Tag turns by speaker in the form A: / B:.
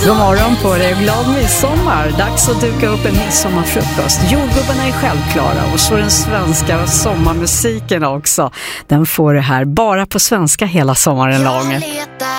A: God morgon på dig, glad midsommar. Dags att duka upp en midsommarfrukost. Jordgubbarna är självklara och så den svenska sommarmusiken också. Den får du här bara på svenska hela sommaren lång.